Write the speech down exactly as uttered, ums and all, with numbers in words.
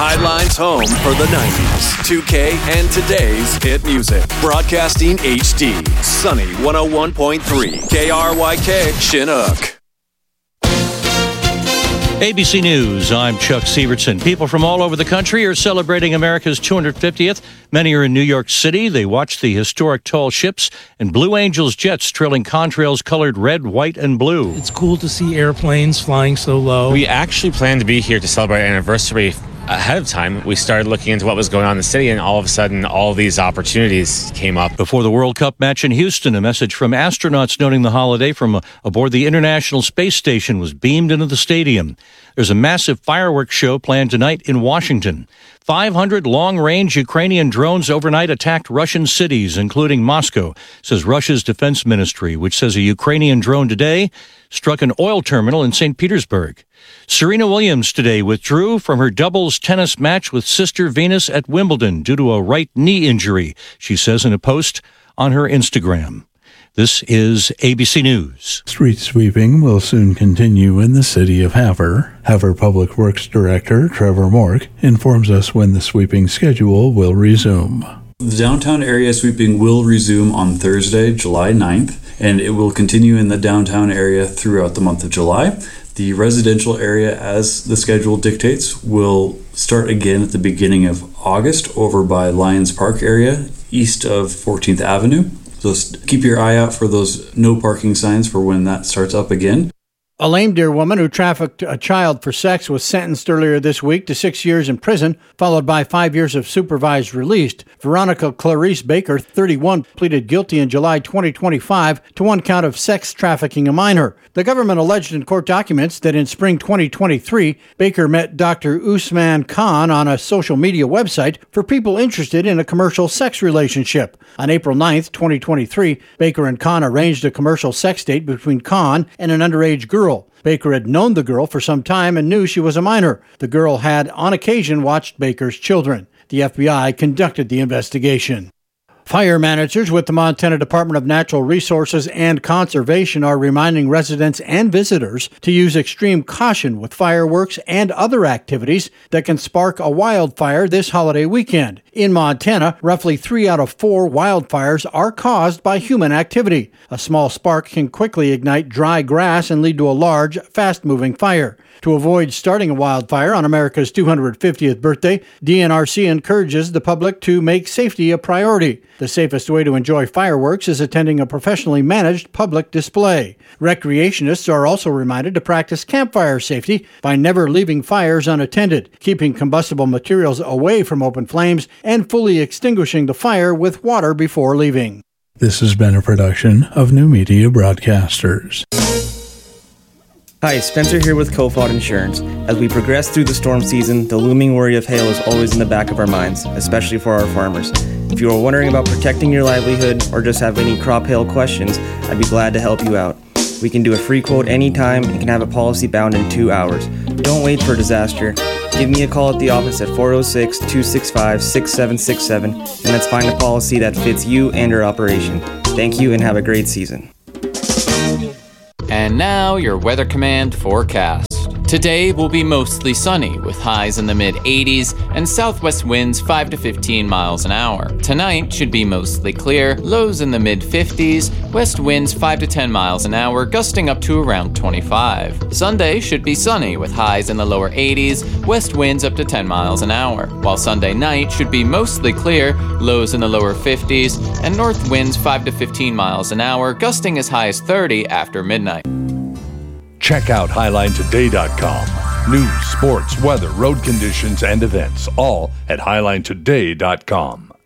Highline's home for the nineties, two K, and today's hit music. Broadcasting H D. Sunny one oh one point three. K R Y K, Chinook. A B C News, I'm Chuck Severson. People from all over the country are celebrating America's two hundred fiftieth. Many are in New York City. They watch the historic tall ships and Blue Angels jets trailing contrails colored red, white, and blue. It's cool to see airplanes flying so low. We actually planned to be here to celebrate our anniversary ahead of time. We started looking into what was going on in the city, and all of a sudden, all these opportunities came up. Before the World Cup match in Houston, a message from astronauts noting the holiday from aboard the International Space Station was beamed into the stadium. There's a massive fireworks show planned tonight in Washington. five hundred long-range Ukrainian drones overnight attacked Russian cities, including Moscow, says Russia's defense ministry, which says a Ukrainian drone today struck an oil terminal in Saint Petersburg. Serena Williams today withdrew from her doubles tennis match with sister Venus at Wimbledon due to a right knee injury, she says in a post on her Instagram. This is A B C News. Street sweeping will soon continue in the city of Havre. Havre Public Works Director Trevor Mork informs us when the sweeping schedule will resume. The downtown area sweeping will resume on Thursday, July ninth, and it will continue in the downtown area throughout the month of July. The residential area, as the schedule dictates, will start again at the beginning of August over by Lions Park area, east of fourteenth Avenue. So keep your eye out for those no parking signs for when that starts up again. A Lame Deer woman who trafficked a child for sex was sentenced earlier this week to six years in prison, followed by five years of supervised release. Veronica Clarice Baker, thirty-one, pleaded guilty in July twenty twenty-five to one count of sex trafficking a minor. The government alleged in court documents that in spring twenty twenty-three, Baker met Doctor Usman Khan on a social media website for people interested in a commercial sex relationship. On April ninth, twenty twenty-three, Baker and Khan arranged a commercial sex date between Khan and an underage girl. Baker had known the girl for some time and knew she was a minor. The girl had, on occasion, watched Baker's children. The F B I conducted the investigation. Fire managers with the Montana Department of Natural Resources and Conservation are reminding residents and visitors to use extreme caution with fireworks and other activities that can spark a wildfire this holiday weekend. In Montana, roughly three out of four wildfires are caused by human activity. A small spark can quickly ignite dry grass and lead to a large, fast-moving fire. To avoid starting a wildfire on America's two hundred fiftieth birthday, D N R C encourages the public to make safety a priority. The safest way to enjoy fireworks is attending a professionally managed public display. Recreationists are also reminded to practice campfire safety by never leaving fires unattended, keeping combustible materials away from open flames, and fully extinguishing the fire with water before leaving. This has been a production of New Media Broadcasters. Hi, Spencer here with Cofod Insurance. As we progress through the storm season, the looming worry of hail is always in the back of our minds, especially for our farmers. If you are wondering about protecting your livelihood or just have any crop hail questions, I'd be glad to help you out. We can do a free quote anytime and can have a policy bound in two hours. Don't wait for disaster. Give me a call at the office at four oh six, two six five, six seven six seven and let's find a policy that fits you and your operation. Thank you and have a great season. And now your Weather Command forecast. Today will be mostly sunny with highs in the mid eighties and southwest winds five to fifteen miles an hour. Tonight should be mostly clear, lows in the mid fifties, west winds five to ten miles an hour, gusting up to around twenty-five. Sunday should be sunny with highs in the lower eighties, west winds up to ten miles an hour, while Sunday night should be mostly clear, lows in the lower fifties, and north winds five to fifteen miles an hour, gusting as high as thirty after midnight. Check out Highline Today dot com. News, sports, weather, road conditions, and events, all at Highline Today dot com.